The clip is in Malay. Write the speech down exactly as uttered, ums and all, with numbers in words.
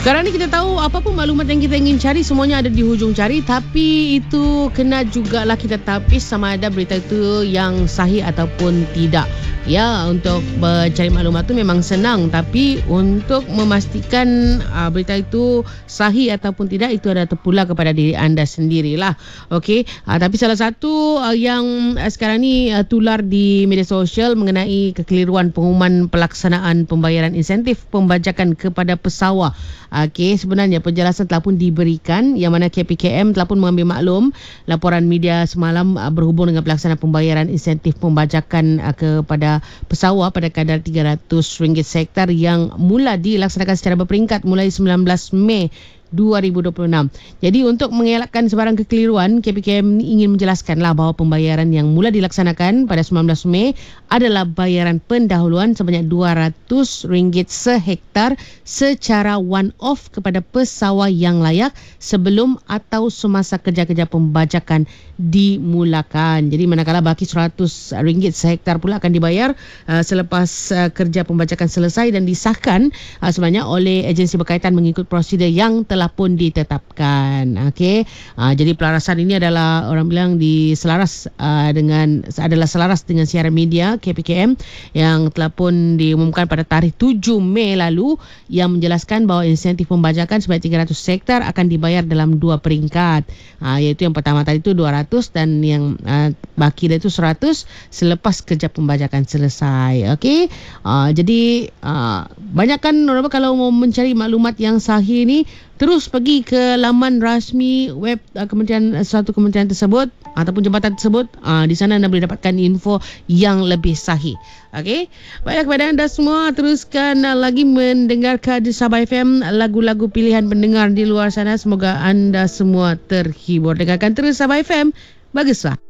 Sekarang ni kita tahu apa pun maklumat yang kita ingin cari semuanya ada di hujung jari, tapi itu kena jugalah kita tapis sama ada berita itu yang sahih ataupun tidak. Ya, untuk mencari maklumat tu memang senang, tapi untuk memastikan uh, berita itu sahih ataupun tidak itu ada terpulang kepada diri anda sendirilah. Okey, uh, tapi salah satu uh, yang uh, sekarang ni uh, tular di media sosial mengenai kekeliruan pengumuman pelaksanaan pembayaran insentif pembajakan kepada pesawah. Okey, sebenarnya penjelasan telah pun diberikan, yang mana K P K M telah pun mengambil maklum laporan media semalam uh, berhubung dengan pelaksanaan pembayaran insentif pembajakan uh, kepada pesawah pada kadar tiga ratus ringgit sehektar yang mula dilaksanakan secara berperingkat mulai sembilan belas Mei dua ribu dua puluh enam. Jadi untuk mengelakkan sebarang kekeliruan, K P K M ingin menjelaskanlah bahawa pembayaran yang mula dilaksanakan pada sembilan belas Mei adalah bayaran pendahuluan sebanyak dua ratus ringgit sehektar secara one off kepada pesawah yang layak sebelum atau semasa kerja-kerja pembajakan dimulakan. Jadi manakala baki seratus ringgit sehektar pula akan dibayar uh, selepas uh, kerja pembajakan selesai dan disahkan uh, sebanyak oleh agensi berkaitan mengikut prosedur yang telah pun ditetapkan. Okey. Uh, jadi pelarasan ini adalah orang bilang diselaras uh, dengan adalah selaras dengan siaran media K P K M yang telah pun diumumkan pada tarikh tujuh Mei lalu yang menjelaskan bahawa insentif pembajakan sebanyak tiga ratus hektar akan dibayar dalam dua peringkat. Uh, iaitu yang pertama tadi itu dua ratus dan yang uh, baki dia itu seratus selepas kerja pembajakan selesai. Okey. Uh, jadi uh, banyakkan orang kalau mau mencari maklumat yang sahih ni terus pergi ke laman rasmi web uh, kementerian suatu kementerian tersebut ataupun jabatan tersebut. Uh, di sana anda boleh dapatkan info yang lebih sahih. Okey. Baiklah, kepada anda semua, teruskan uh, lagi mendengarkan di Sabah F M lagu-lagu pilihan pendengar di luar sana. Semoga anda semua terhibur. Dengarkan terus Sabah F M. Baguslah.